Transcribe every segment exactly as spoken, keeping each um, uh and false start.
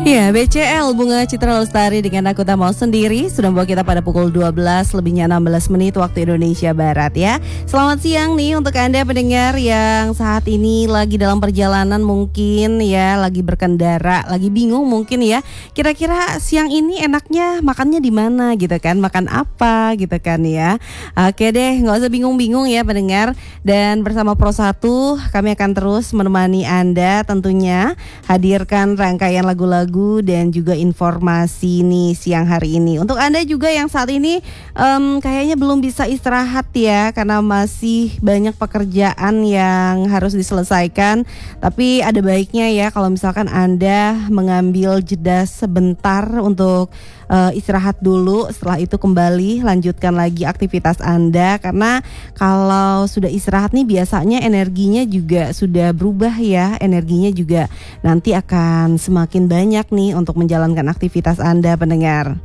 Ya, B C L Bunga Citra Lestari dengan Aku Tak Mau Sendiri sudah membawa kita pada pukul dua belas lebihnya enam belas menit waktu Indonesia Barat ya. Selamat siang nih untuk Anda pendengar yang saat ini lagi dalam perjalanan mungkin ya, lagi berkendara, lagi bingung mungkin ya. Kira-kira siang ini enaknya makannya di mana gitu kan? Makan apa gitu kan ya. Oke deh, nggak usah bingung-bingung ya pendengar. Dan bersama Pro satu kami akan terus menemani Anda tentunya hadirkan rangkaian lagu-lagu dan juga informasi nih siang hari ini. Untuk Anda juga yang saat ini um, kayaknya belum bisa istirahat ya, karena masih banyak pekerjaan yang harus diselesaikan. Tapi ada baiknya ya kalau misalkan Anda mengambil jeda sebentar untuk uh, istirahat dulu. Setelah itu kembali lanjutkan lagi aktivitas Anda, karena kalau sudah istirahat nih biasanya energinya juga sudah berubah ya. Energinya juga nanti akan semakin banyak nih untuk menjalankan aktivitas Anda pendengar.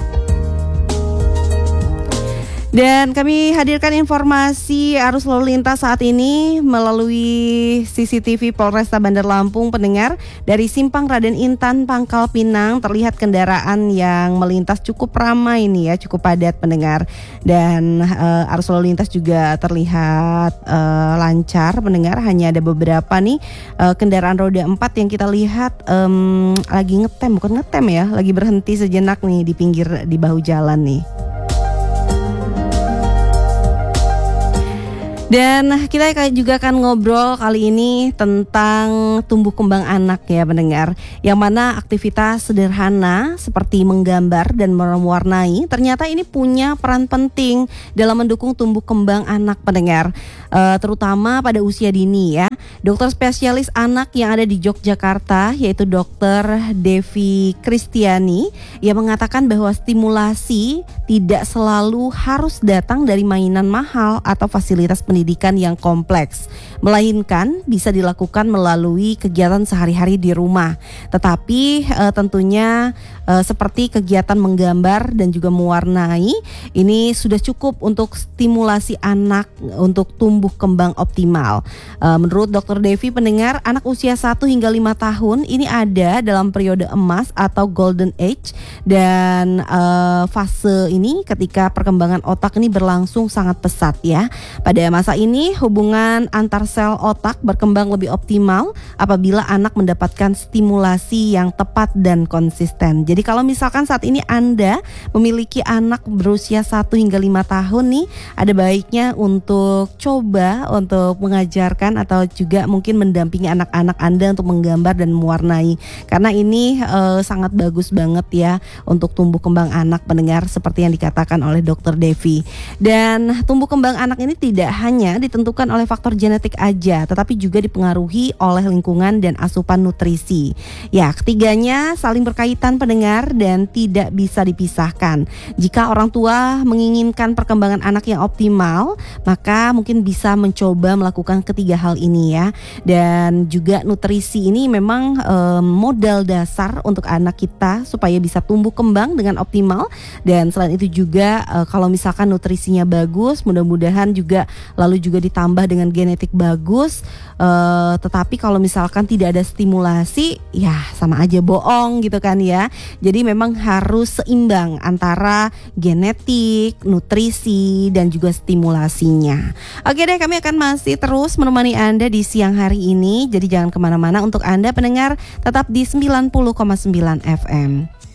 Dan kami hadirkan informasi arus lalu lintas saat ini melalui C C T V Polresta Bandar Lampung pendengar. Dari Simpang Raden Intan Pangkal Pinang terlihat kendaraan yang melintas cukup ramai ini ya, cukup padat pendengar. Dan uh, arus lalu lintas juga terlihat uh, lancar pendengar. Hanya ada beberapa nih uh, kendaraan roda empat yang kita lihat um, lagi ngetem, bukan ngetem ya, lagi berhenti sejenak nih di pinggir di bahu jalan nih. Dan kita juga akan ngobrol kali ini tentang tumbuh kembang anak ya pendengar. Yang mana aktivitas sederhana seperti menggambar dan mewarnai ternyata ini punya peran penting dalam mendukung tumbuh kembang anak pendengar, e, terutama pada usia dini ya. Dokter spesialis anak yang ada di Yogyakarta yaitu Dokter Devi Kristiani yang mengatakan bahwa stimulasi tidak selalu harus datang dari mainan mahal atau fasilitas pendidikan pendidikan yang kompleks, melainkan bisa dilakukan melalui kegiatan sehari-hari di rumah. Tetapi e, tentunya e, seperti kegiatan menggambar dan juga mewarnai ini sudah cukup untuk stimulasi anak untuk tumbuh kembang optimal. E, menurut Dokter Devi pendengar, anak usia satu hingga lima tahun ini ada dalam periode emas atau golden age, dan e, fase ini ketika perkembangan otak ini berlangsung sangat pesat ya. Pada masa ini hubungan antar sel otak berkembang lebih optimal apabila anak mendapatkan stimulasi yang tepat dan konsisten. Jadi kalau misalkan saat ini Anda memiliki anak berusia satu hingga lima tahun nih, ada baiknya untuk coba untuk mengajarkan atau juga mungkin mendampingi anak-anak Anda untuk menggambar dan mewarnai, karena ini e, sangat bagus banget ya untuk tumbuh kembang anak pendengar seperti yang dikatakan oleh Dokter Devi. Dan tumbuh kembang anak ini tidak hanya ditentukan oleh faktor genetik aja, tetapi juga dipengaruhi oleh lingkungan dan asupan nutrisi. Ya, ketiganya saling berkaitan pendengar dan tidak bisa dipisahkan. Jika orang tua menginginkan perkembangan anak yang optimal, maka mungkin bisa mencoba melakukan ketiga hal ini ya. Dan juga nutrisi ini memang um, modal dasar untuk anak kita supaya bisa tumbuh kembang dengan optimal. Dan selain itu juga uh, kalau misalkan nutrisinya bagus, mudah-mudahan juga lalu juga ditambah dengan genetik bagus, uh, tetapi kalau misalkan tidak ada stimulasi ya sama aja bohong gitu kan ya. Jadi memang harus seimbang antara genetik, nutrisi dan juga stimulasinya. Oke deh, kami akan masih terus menemani Anda di siang hari ini. Jadi jangan kemana-mana untuk Anda pendengar, tetap di sembilan puluh koma sembilan F M.